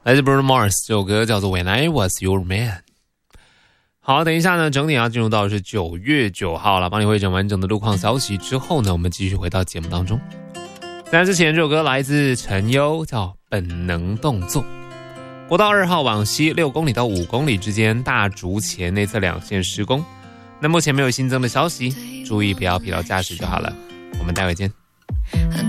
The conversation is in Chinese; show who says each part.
Speaker 1: 来自 Bruno Mars， 这首歌叫做 When I Was Your Man。好，等一下呢，整点要进入到是9月9号了，帮你汇整完整的路况消息之后呢，我们继续回到节目当中。在之前这首歌来自陈优，叫《本能动作》。国道2号往西6公里到5公里之间，大竹前内侧2线施工。那目前没有新增的消息，注意不要疲劳驾驶就好了。我们待会见。